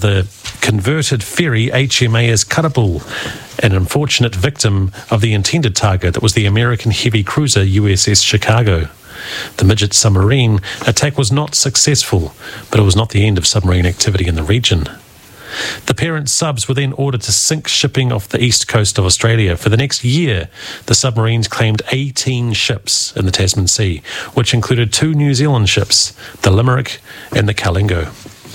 the converted ferry HMAS Karabul, an unfortunate victim of the intended target that was the American heavy cruiser USS Chicago. The midget submarine attack was not successful, but it was not the end of submarine activity in the region. The parent subs were then ordered to sink shipping off the east coast of Australia. For the next year, the submarines claimed 18 ships in the Tasman Sea, which included 2 New Zealand ships, the Limerick and the Kalingo.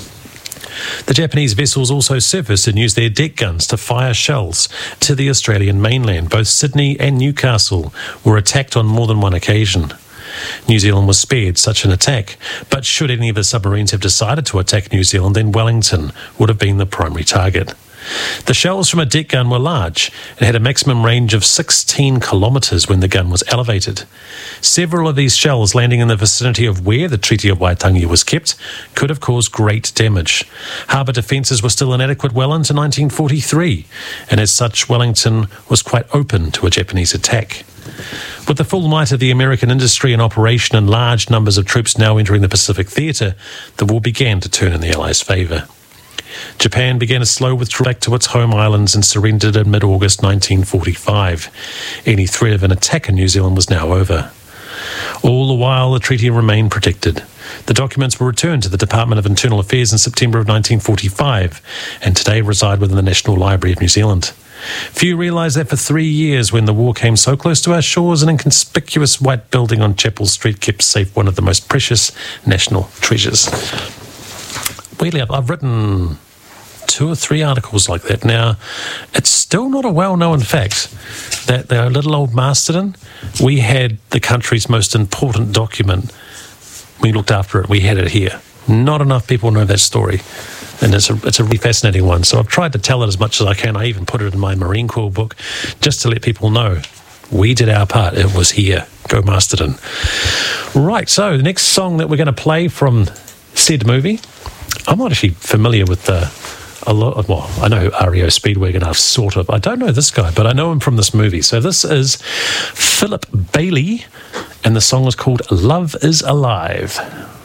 The Japanese vessels also surfaced and used their deck guns to fire shells to the Australian mainland. Both Sydney and Newcastle were attacked on more than one occasion. New Zealand was spared such an attack, but should any of the submarines have decided to attack New Zealand, then Wellington would have been the primary target. The shells from a deck gun were large and had a maximum range of 16 kilometres when the gun was elevated. Several of these shells landing in the vicinity of where the Treaty of Waitangi was kept could have caused great damage. Harbour defences were still inadequate well into 1943, and as such Wellington was quite open to a Japanese attack. With the full might of the American industry in operation and large numbers of troops now entering the Pacific Theatre, the war began to turn in the Allies' favour. Japan began a slow withdrawal back to its home islands and surrendered in mid-August 1945. Any threat of an attack in New Zealand was now over. All the while, the treaty remained protected. The documents were returned to the Department of Internal Affairs in September of 1945 and today reside within the National Library of New Zealand. Few realise that for 3 years, when the war came so close to our shores, an inconspicuous white building on Chapel Street kept safe one of the most precious national treasures. Weirdly, I've written 2 or 3 articles like that. Now, it's still not a well-known fact that the little old Masterton, we had the country's most important document. We looked after it. We had it here. Not enough people know that story. And it's a really fascinating one. So I've tried to tell it as much as I can. I even put it in my Marine Corps book just to let people know we did our part. It was here. Go Masterton. Right, so the next song that we're going to play from said movie, I'm not actually familiar with a lot of, well, I know REO Speedwagon, sort of. I don't know this guy, but I know him from this movie. So this is Philip Bailey, and the song is called Love is Alive.